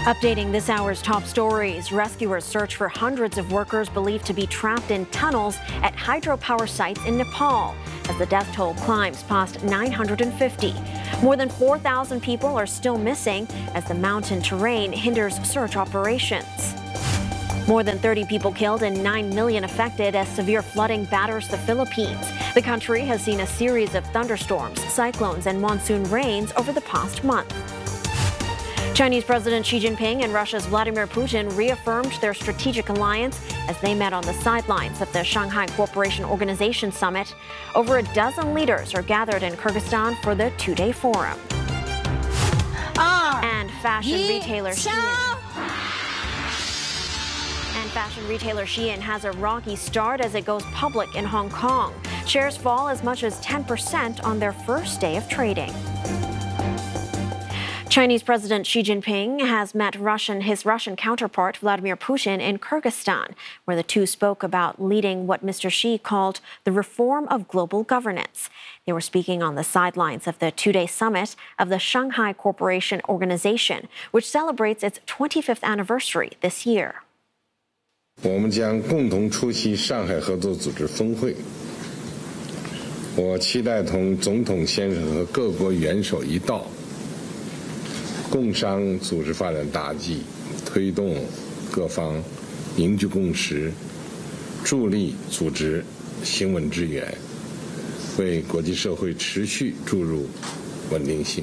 Updating this hour's top stories, rescuers search for hundreds of workers believed to be trapped in tunnels at hydropower sites in Nepal as the death toll climbs past 950. More than 4,000 people are still missing as the mountain terrain hinders search operations. More than 30 people killed and 9 million affected as severe flooding batters the Philippines. The country has seen a series of thunderstorms, cyclones, and monsoon rains over the past month. Chinese President Xi Jinping and Russia's Vladimir Putin reaffirmed their strategic alliance as they met on the sidelines of the Shanghai Cooperation Organization summit. Over a dozen leaders are gathered in Kyrgyzstan for the two-day forum. And fashion retailer Shein has a rocky start as it goes public in Hong Kong. Shares fall as much as 10% on their first day of trading. Chinese President Xi Jinping has met his Russian counterpart Vladimir Putin in Kyrgyzstan, where the two spoke about leading what Mr. Xi called the reform of global governance. They were speaking on the sidelines of the two-day summit of the Shanghai Cooperation Organization, which celebrates its 25th anniversary this year. 我们将共同出席上海合作组织峰会。我期待同总统先生和各国元首一道，共商组织发展大计，推动各方凝聚共识，助力组织行稳致远，为国际社会持续注入稳定性。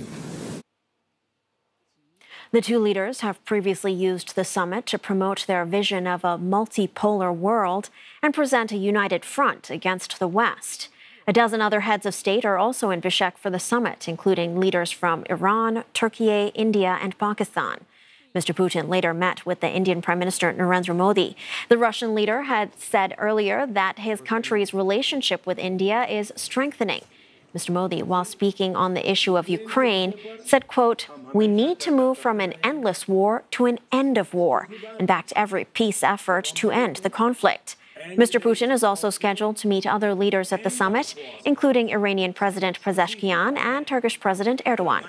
The two leaders have previously used the summit to promote their vision of a multipolar world and present a united front against the West. A dozen other heads of state are also in Bishkek for the summit, including leaders from Iran, Turkey, India, and Pakistan. Mr. Putin later met with the Indian Prime Minister Narendra Modi. The Russian leader had said earlier that his country's relationship with India is strengthening. Mr. Modi, while speaking on the issue of Ukraine, said, quote, "We need to move from an endless war to an end of war," and backed every peace effort to end the conflict. Mr. Putin is also scheduled to meet other leaders at the summit, including Iranian President Pezeshkian and Turkish President Erdogan.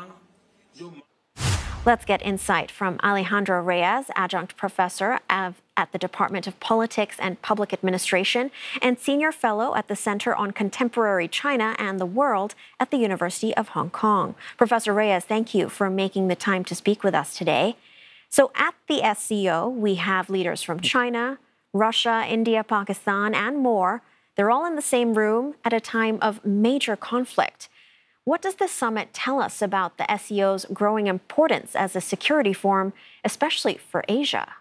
Let's get insight from Alejandro Reyes, adjunct professor at the Department of Politics and Public Administration and senior fellow at the Center on Contemporary China and the World at the University of Hong Kong. Professor Reyes, thank you for making the time to speak with us today. So at the SCO, we have leaders from China, Russia, India, Pakistan, and more. They're all in the same room at a time of major conflict. What does this summit tell us about the SCO's growing importance as a security forum, especially for Asia?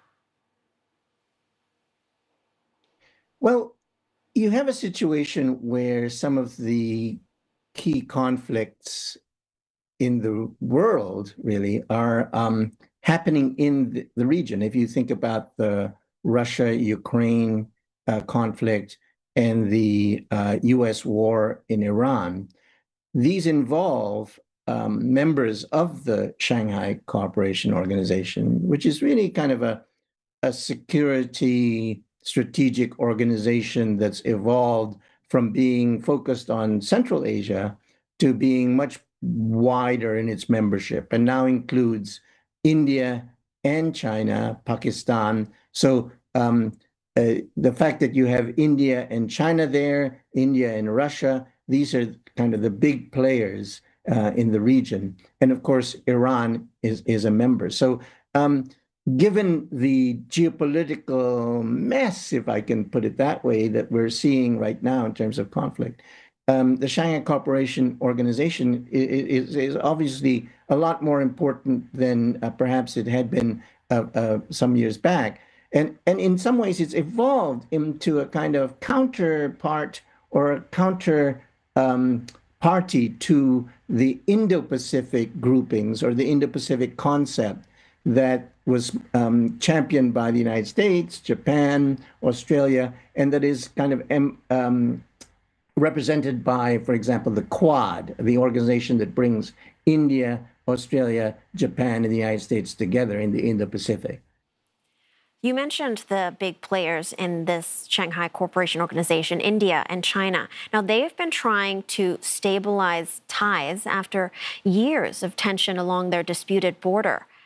Well, you have a situation where some of the key conflicts in the world really are happening in the region. If you think about the Russia-Ukraine conflict and the U.S. war in Iran, these involve members of the Shanghai Cooperation Organization, which is really kind of a security strategic organization that's evolved from being focused on Central Asia to being much wider in its membership, and now includes India and China, Pakistan. So the fact that you have India and China there, India and Russia, these are kind of the big players in the region. And of course, Iran is a member. So given the geopolitical mess, if I can put it that way, that we're seeing right now in terms of conflict, the Shanghai Cooperation Organization is obviously a lot more important than perhaps it had been some years back. And in some ways, it's evolved into a kind of counterpart or a counter party to the Indo-Pacific groupings or the Indo-Pacific concept that was championed by the United States, Japan, Australia, and that is kind of represented by, for example, the Quad, the organization that brings India, Australia, Japan, and the United States together in the Indo-Pacific. You mentioned the big players in this Shanghai Cooperation Organization, India and China. Now, they've been trying to stabilize ties after years of tension along their disputed border.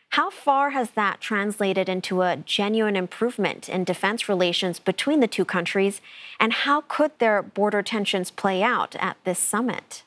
How far has that translated into a genuine improvement in defense relations between the two countries, and how could their border tensions play out at this summit?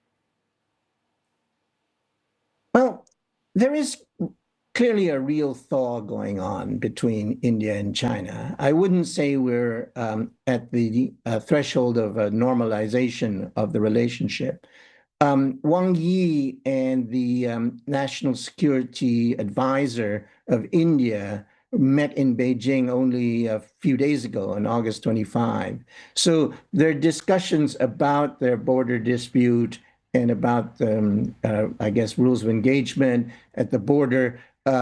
Well, there is clearly a real thaw going on between India and China. I wouldn't say we're at the threshold of a normalization of the relationship. Wang Yi and the National Security Advisor of India met in Beijing only a few days ago on August 25. So their discussions about their border dispute and about, I guess, rules of engagement at the border,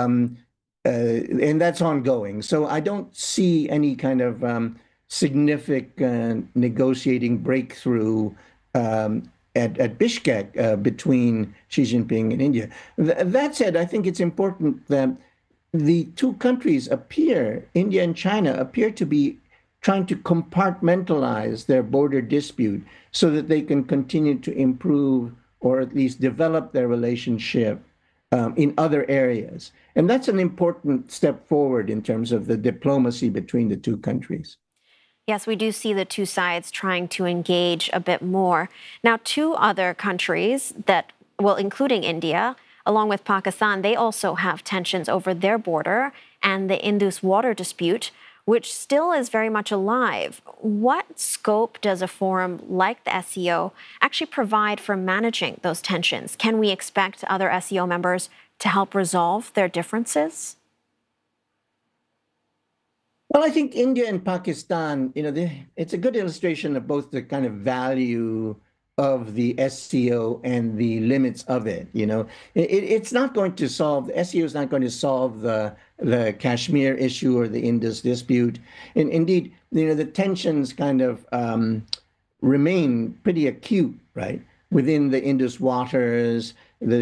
and that's ongoing. So I don't see any kind of significant negotiating breakthrough at Bishkek between Xi Jinping and India. That said, I think it's important that the two countries India and China, appear to be trying to compartmentalize their border dispute so that they can continue to improve or at least develop their relationship in other areas. And that's an important step forward in terms of the diplomacy between the two countries. Yes, we do see the two sides trying to engage a bit more. Now, two other countries that, well, including India, along with Pakistan, they also have tensions over their border and the Indus water dispute, which still is very much alive. What scope does a forum like the SCO actually provide for managing those tensions? Can we expect other SCO members to help resolve their differences? Well, I think India and Pakistan, it's a good illustration of both the kind of value of the SCO and the limits of it. It's not going to solve, the SCO is not going to solve the Kashmir issue or the Indus dispute. And indeed, the tensions kind of remain pretty acute, right, within the Indus waters.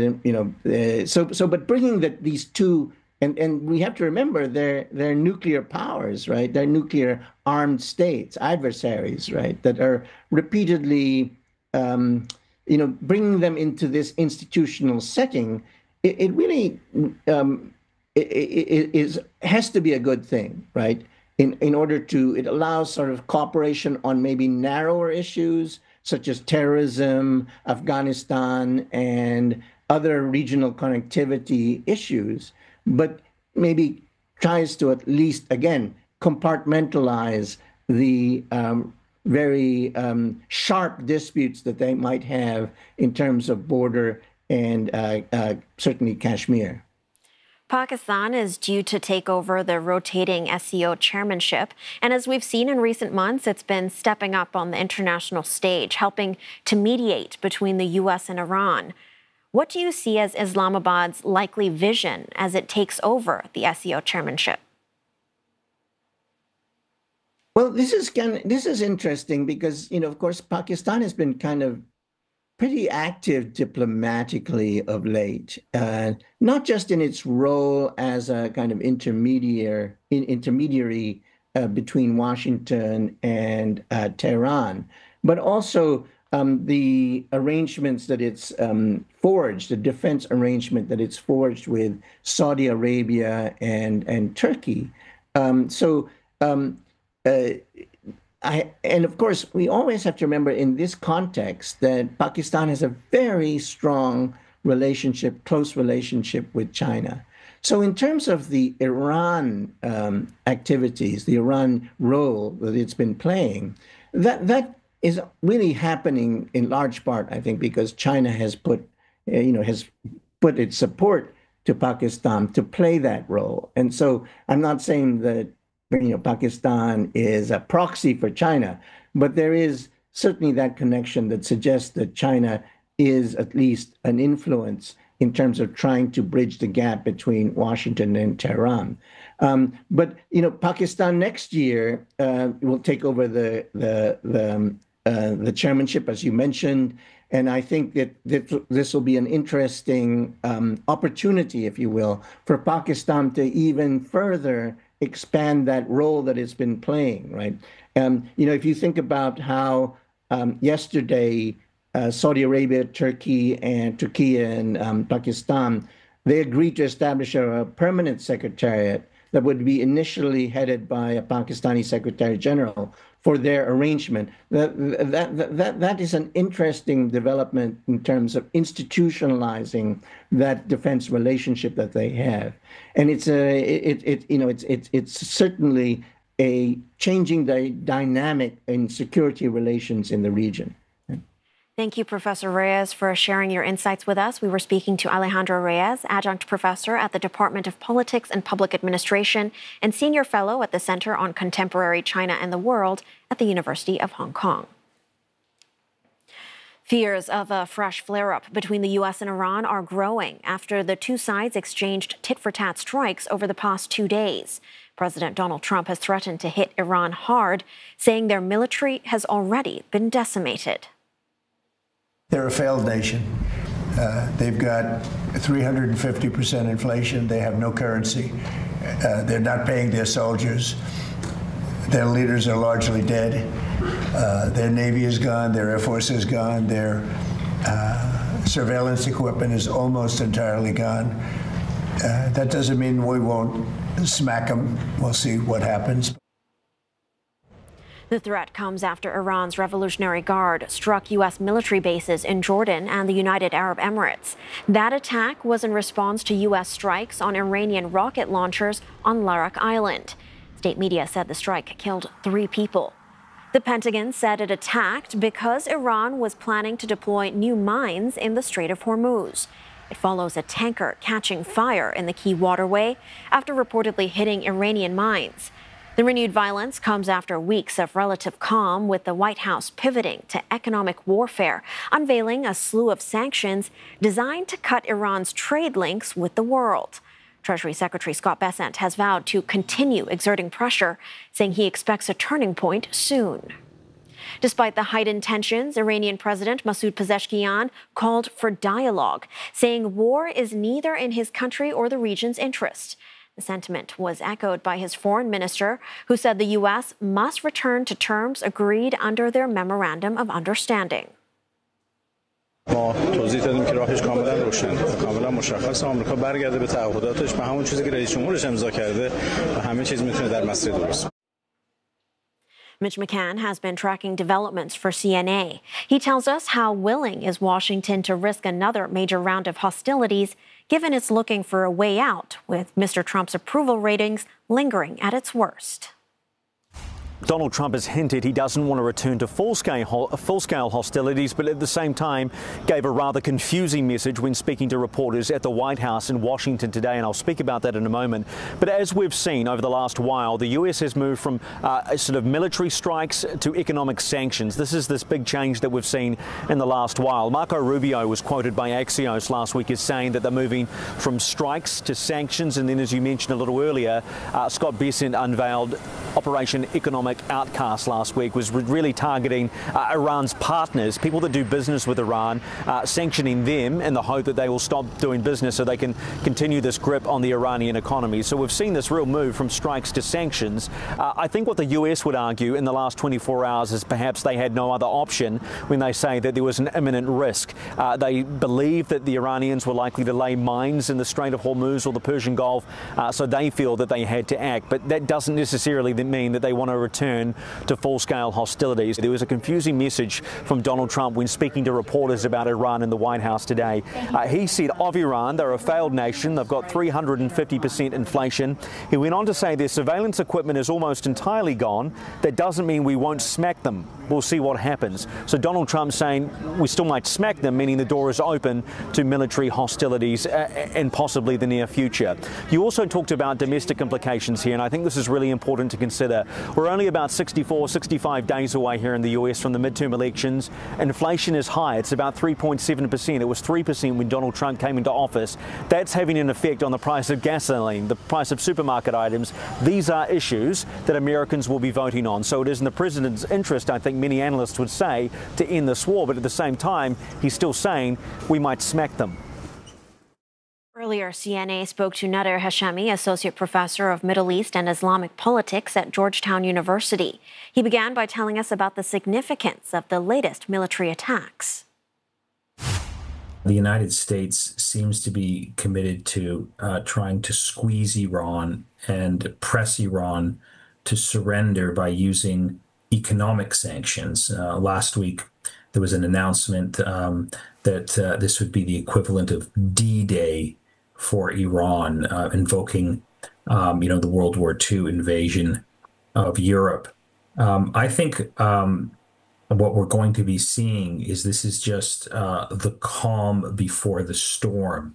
But bringing these two. And we have to remember they're nuclear powers, right? They're nuclear armed states, adversaries, right? That are repeatedly, bringing them into this institutional setting. It really has to be a good thing, right? In order to, it allows sort of cooperation on maybe narrower issues such as terrorism, Afghanistan, and other regional connectivity issues, but maybe tries to at least, again, compartmentalize the very sharp disputes that they might have in terms of border and certainly Kashmir. Pakistan is due to take over the rotating SCO chairmanship. And as we've seen in recent months, it's been stepping up on the international stage, helping to mediate between the U.S. and Iran. What do you see as Islamabad's likely vision as it takes over the SCO chairmanship? Well, this is interesting because, of course, Pakistan has been kind of pretty active diplomatically of late, not just in its role as a kind of intermediary between Washington and Tehran, but also the arrangements that it's forged, the defense arrangement that it's forged with Saudi Arabia and Turkey. And of course, we always have to remember in this context that Pakistan has a very strong relationship, close relationship with China. So in terms of the Iran activities, the Iran role that it's been playing, that is really happening in large part, I think, because China has put its support to Pakistan to play that role. And so I'm not saying that Pakistan is a proxy for China, but there is certainly that connection that suggests that China is at least an influence in terms of trying to bridge the gap between Washington and Tehran. But Pakistan next year will take over the chairmanship, as you mentioned, and I think that this will be an interesting opportunity, if you will, for Pakistan to even further expand that role that it's been playing, right? If you think about how yesterday Saudi Arabia, Turkey, and Pakistan they agreed to establish a permanent secretariat that would be initially headed by a Pakistani Secretary General for their arrangement. That is an interesting development in terms of institutionalizing that defense relationship that they have, and it's certainly a changing the dynamic in security relations in the region. Thank you, Professor Reyes, for sharing your insights with us. We were speaking to Alejandro Reyes, adjunct professor at the Department of Politics and Public Administration and senior fellow at the Center on Contemporary China and the World at the University of Hong Kong. Fears of a fresh flare-up between the U.S. and Iran are growing after the two sides exchanged tit-for-tat strikes over the past 2 days. President Donald Trump has threatened to hit Iran hard, saying their military has already been decimated. They're a failed nation. They've got 350% inflation. They have no currency. They're not paying their soldiers. Their leaders are largely dead. Their Navy is gone. Their Air Force is gone. Their surveillance equipment is almost entirely gone. That doesn't mean we won't smack them. We'll see what happens. The threat comes after Iran's Revolutionary Guard struck U.S. military bases in Jordan and the United Arab Emirates. That attack was in response to U.S. strikes on Iranian rocket launchers on Larak Island. State media said the strike killed 3 people. The Pentagon said it attacked because Iran was planning to deploy new mines in the Strait of Hormuz. It follows a tanker catching fire in the key waterway after reportedly hitting Iranian mines. The renewed violence comes after weeks of relative calm, with the White House pivoting to economic warfare, unveiling a slew of sanctions designed to cut Iran's trade links with the world. Treasury Secretary Scott Bessent has vowed to continue exerting pressure, saying he expects a turning point soon. Despite the heightened tensions, Iranian President Masoud Pezeshkian called for dialogue, saying war is neither in his country or the region's interest. The sentiment was echoed by his foreign minister, who said the U.S. must return to terms agreed under their memorandum of understanding. ما توضیح دادیم که راهش کاملا روشنه، کاملا مشخصه. آمریکا برگرده به تعهداتش، به همون چیزی که رئیس جمهورش امضا کرده و همه چیز میتونه در مسیر درست. Mitch McCann has been tracking developments for CNA. He tells us how willing is Washington to risk another major round of hostilities, given it's looking for a way out, with Mr. Trump's approval ratings lingering at its worst. Donald Trump has hinted he doesn't want to return to full-scale hostilities, but at the same time gave a rather confusing message when speaking to reporters at the White House in Washington today, and I'll speak about that in a moment. But as we've seen over the last while, the U.S. has moved from sort of military strikes to economic sanctions. This is this big change that we've seen in the last while. Marco Rubio was quoted by Axios last week as saying that they're moving from strikes to sanctions, and then, as you mentioned a little earlier, Scott Bessent unveiled Operation Economic Outcast last week, was really targeting Iran's partners, people that do business with Iran, sanctioning them in the hope that they will stop doing business so they can continue this grip on the Iranian economy. So we've seen this real move from strikes to sanctions. I think what the US would argue in the last 24 hours is perhaps they had no other option when they say that there was an imminent risk. They believe that the Iranians were likely to lay mines in the Strait of Hormuz or the Persian Gulf, so they feel that they had to act. But that doesn't necessarily mean that they want to return to full-scale hostilities. There was a confusing message from Donald Trump when speaking to reporters about Iran in the White House today. He said of Iran, they're a failed nation. They've got 350% inflation. He went on to say their surveillance equipment is almost entirely gone. That doesn't mean we won't smack them. We'll see what happens. So Donald Trump saying we still might smack them, meaning the door is open to military hostilities in possibly the near future. You also talked about domestic implications here, and I think this is really important to consider. We're only about 64, 65 days away here in the US from the midterm elections. Inflation is high. It's about 3.7%. It was 3% when Donald Trump came into office. That's having an effect on the price of gasoline, the price of supermarket items. These are issues that Americans will be voting on. So it is in the president's interest, I think many analysts would say, to end this war. But at the same time, he's still saying we might smack them. Earlier, CNA spoke to Nader Hashemi, Associate Professor of Middle East and Islamic Politics at Georgetown University. He began by telling us about the significance of the latest military attacks. The United States seems to be committed to trying to squeeze Iran and press Iran to surrender by using economic sanctions. Last week, there was an announcement that this would be the equivalent of D-Day for Iran, invoking, the World War II invasion of Europe. I think what we're going to be seeing is this is just the calm before the storm.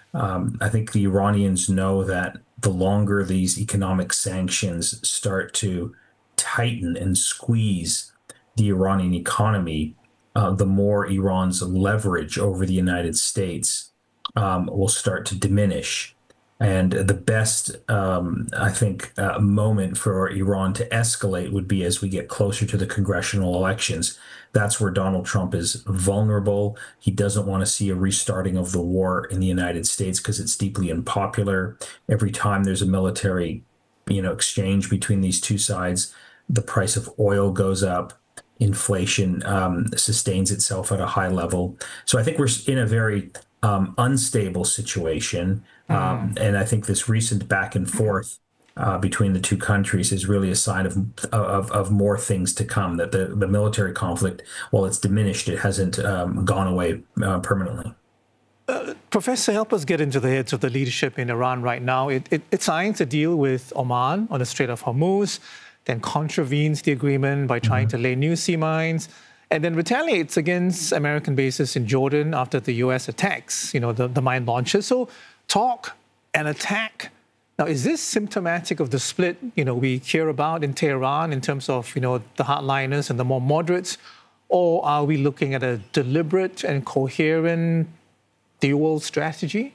I think the Iranians know that the longer these economic sanctions start to tighten and squeeze the Iranian economy, the more Iran's leverage over the United States will start to diminish. And the best, I think, moment for Iran to escalate would be as we get closer to the congressional elections. That's where Donald Trump is vulnerable. He doesn't want to see a restarting of the war in the United States because it's deeply unpopular. Every time there's a military, exchange between these two sides, the price of oil goes up. Inflation sustains itself at a high level. So I think we're in a very unstable situation. And I think this recent back and forth between the two countries is really a sign of more things to come, that the military conflict, while it's diminished, it hasn't gone away permanently. Professor, help us get into the heads of the leadership in Iran right now. It signs a deal with Oman on the Strait of Hormuz, then contravenes the agreement by trying to lay new sea mines, and then retaliates against American bases in Jordan after the U.S. attacks, the mine launches. So talk and attack. Now, is this symptomatic of the split, we hear about in Tehran in terms of, the hardliners and the more moderates, or are we looking at a deliberate and coherent dual strategy?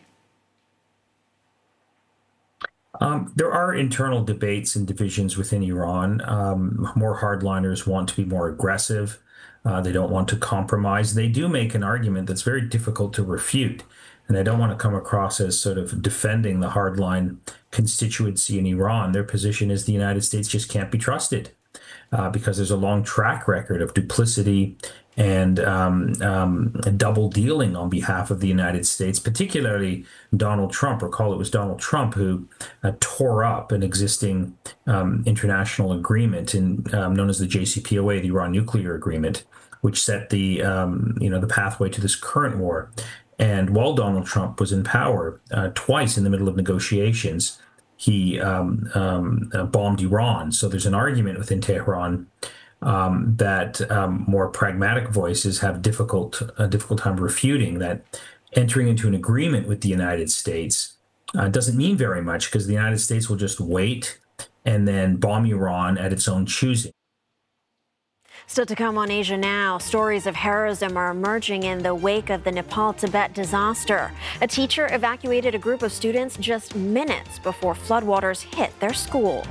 There are internal debates and divisions within Iran. More hardliners want to be more aggressive. They don't want to compromise. They do make an argument that's very difficult to refute. And I don't want to come across as sort of defending the hardline constituency in Iran. Their position is the United States just can't be trusted because there's a long track record of duplicity and double dealing on behalf of the United States, particularly Donald Trump. Recall it was Donald Trump who tore up an existing international agreement known as the JCPOA, the Iran nuclear agreement, which set the the pathway to this current war. And while Donald Trump was in power, twice in the middle of negotiations, he bombed Iran. So there's an argument within Tehran that more pragmatic voices have a difficult time refuting that entering into an agreement with the United States doesn't mean very much, because the United States will just wait and then bomb Iran at its own choosing. Still to come on Asia Now, stories of heroism are emerging in the wake of the Nepal-Tibet disaster. A teacher evacuated a group of students just minutes before floodwaters hit their school.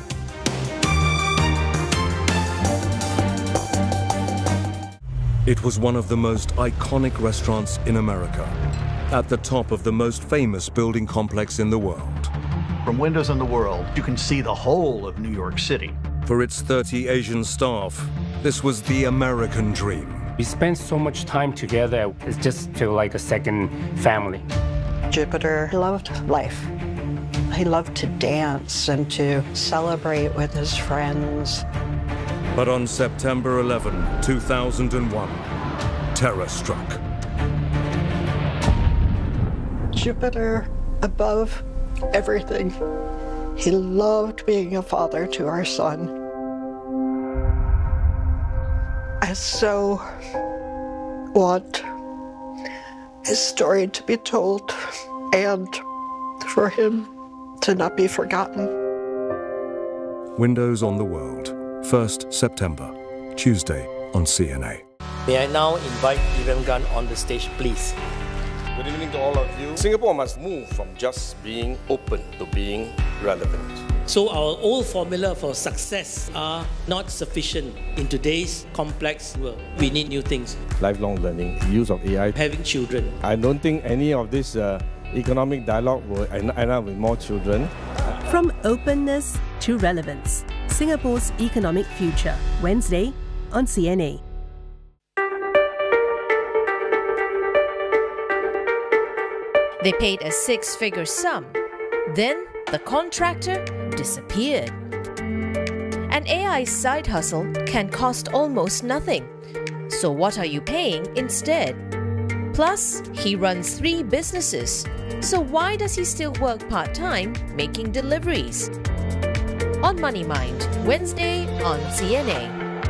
It was one of the most iconic restaurants in America, at the top of the most famous building complex in the world. From windows in the world, you can see the whole of New York City. For its 30 Asian staff, this was the American dream. We spent so much time together, it just feels like a second family. Jupiter loved life. He loved to dance and to celebrate with his friends. But on September 11, 2001, terror struck. Jupiter above everything. He loved being a father to our son. I so want his story to be told and for him to not be forgotten. Windows on the World, 1st September, Tuesday on CNA. May I now invite Iram Gunn on the stage, please. Good evening to all of you. Singapore must move from just being open to being relevant. So our old formula for success are not sufficient in today's complex world. We need new things. Lifelong learning, use of AI. Having children. I don't think any of this economic dialogue will end up with more children. From openness to relevance, Singapore's economic future, Wednesday on CNA. They paid a six-figure sum. Then the contractor disappeared. An AI side hustle can cost almost nothing. So what are you paying instead? Plus, he runs 3 businesses. So why does he still work part-time making deliveries? On Money Mind, Wednesday on CNA.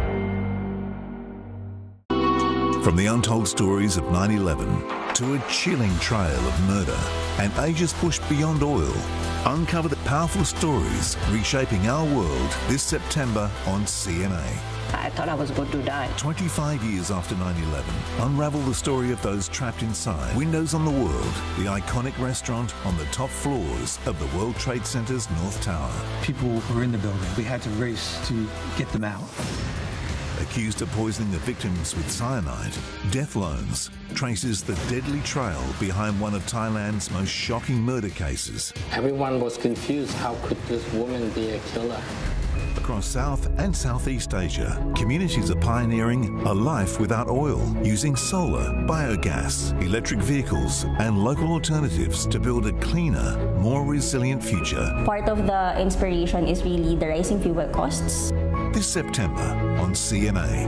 From the untold stories of 9/11 to a chilling trail of murder and ages pushed beyond oil, uncover the powerful stories reshaping our world this September on CNA. I thought I was going to die. 25 years after 9/11, unravel the story of those trapped inside Windows on the World, the iconic restaurant on the top floors of the World Trade Center's North Tower. People were in the building. We had to race to get them out. Accused of poisoning the victims with cyanide, Death Loans traces the deadly trail behind one of Thailand's most shocking murder cases. Everyone was confused. How could this woman be a killer? Across South and Southeast Asia, communities are pioneering a life without oil, using solar, biogas, electric vehicles, and local alternatives to build a cleaner, more resilient future. Part of the inspiration is really the rising fuel costs. This September on CNA.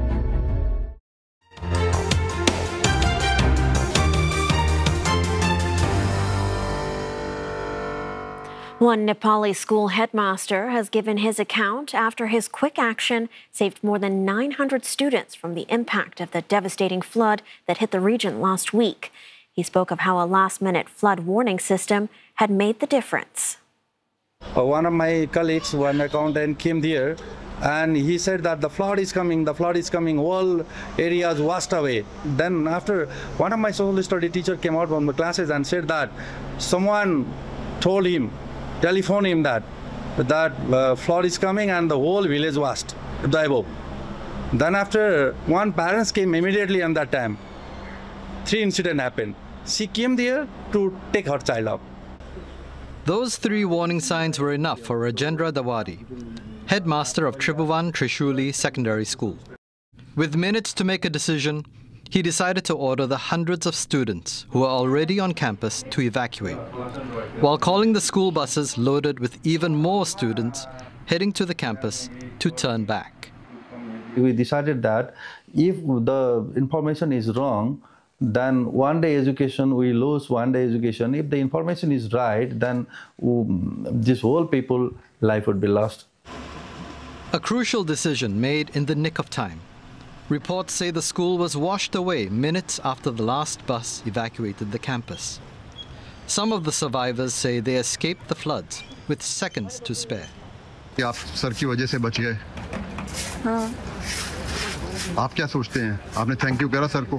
One Nepali school headmaster has given his account after his quick action saved more than 900 students from the impact of the devastating flood that hit the region last week. He spoke of how a last-minute flood warning system had made the difference. One of my colleagues, one accountant, came here and he said that the flood is coming, all areas washed away. Then after, one of my social study teacher came out from the classes and said that someone told him, telephone him that flood is coming and the whole village washed. Then after, one parents came immediately on that time. 3 incidents happened. She came there to take her child out. Those 3 warning signs were enough for Rajendra Dawadi, headmaster of Tribhuvan Trishuli Secondary School. With minutes to make a decision, he decided to order the hundreds of students who were already on campus to evacuate, while calling the school buses loaded with even more students heading to the campus to turn back. We decided that if the information is wrong, then one-day education, we lose one-day education. If the information is right, then this whole people's life would be lost. A crucial decision made in the nick of time. Reports say the school was washed away minutes after the last bus evacuated the campus. Some of the survivors say they escaped the floods with seconds to spare. आप sir की वजह से बच गए। हाँ। आप क्या सोचते हैं? आपने थैंक यू करा सर को?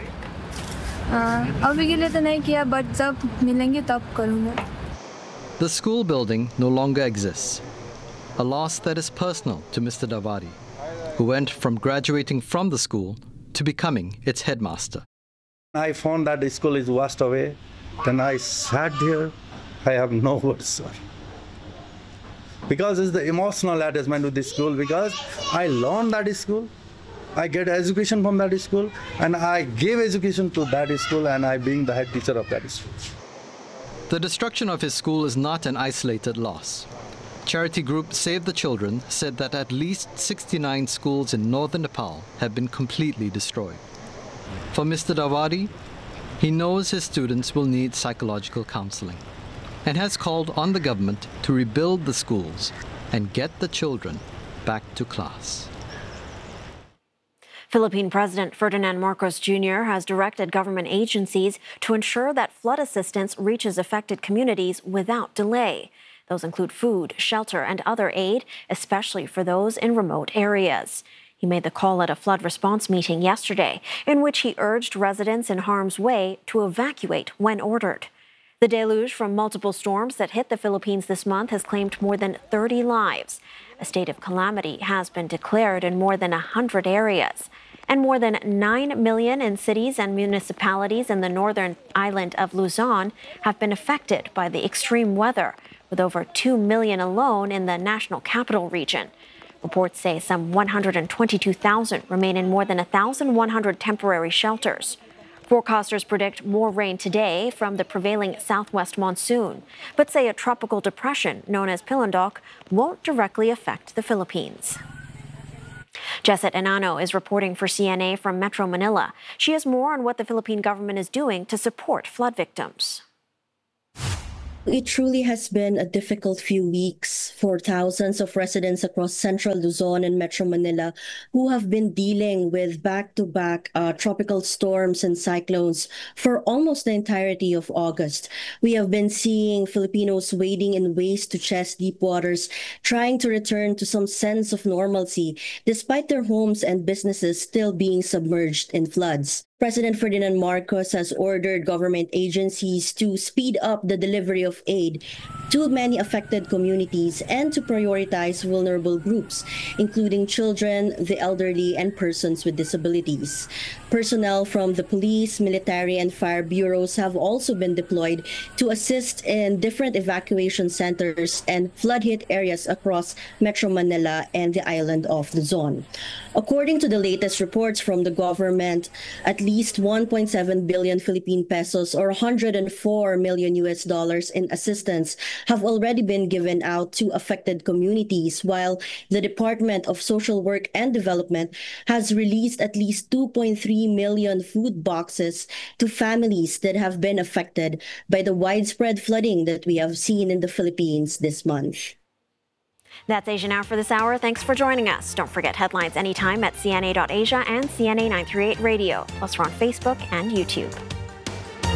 अभी के लिए तो नहीं किया, but जब मिलेंगे तब करूँगा. The school building no longer exists, a loss that is personal to Mr. Dawadi, who went from graduating from the school to becoming its headmaster. I found that the school is washed away. Then I sat there. I have no words, sir. Because it's the emotional attachment to this school, because I learned that school, I get education from that school, and I gave education to that school, and I being the head teacher of that school. The destruction of his school is not an isolated loss. Charity group Save the Children said that at least 69 schools in northern Nepal have been completely destroyed. For Mr. Dawadi, he knows his students will need psychological counseling and has called on the government to rebuild the schools and get the children back to class. Philippine President Ferdinand Marcos Jr. has directed government agencies to ensure that flood assistance reaches affected communities without delay. Those include food, shelter, and other aid, especially for those in remote areas. He made the call at a flood response meeting yesterday, in which he urged residents in harm's way to evacuate when ordered. The deluge from multiple storms that hit the Philippines this month has claimed more than 30 lives. A state of calamity has been declared in more than 100 areas. And more than 9 million in cities and municipalities in the northern island of Luzon have been affected by the extreme weather, with over 2 million alone in the national capital region. Reports say some 122,000 remain in more than 1,100 temporary shelters. Forecasters predict more rain today from the prevailing southwest monsoon, but say a tropical depression known as Pilundok won't directly affect the Philippines. Jesset Enano is reporting for CNA from Metro Manila. She has more on what the Philippine government is doing to support flood victims. It truly has been a difficult few weeks for thousands of residents across Central Luzon and Metro Manila who have been dealing with back-to-back tropical storms and cyclones for almost the entirety of August. We have been seeing Filipinos wading in waist to chest deep waters, trying to return to some sense of normalcy, despite their homes and businesses still being submerged in floods. President Ferdinand Marcos has ordered government agencies to speed up the delivery of aid to many affected communities and to prioritize vulnerable groups, including children, the elderly, and persons with disabilities. Personnel from the police, military, and fire bureaus have also been deployed to assist in different evacuation centers and flood-hit areas across Metro Manila and the island of Luzon. According to the latest reports from the government, at least 1.7 billion Philippine pesos or $104 million in assistance have already been given out to affected communities, while the Department of Social Work and Development has released at least 2.3 million food boxes to families that have been affected by the widespread flooding that we have seen in the Philippines this month. That's Asia Now for this hour. Thanks for joining us. Don't forget headlines anytime at CNA.Asia and CNA 938 Radio. Plus, we're on Facebook and YouTube.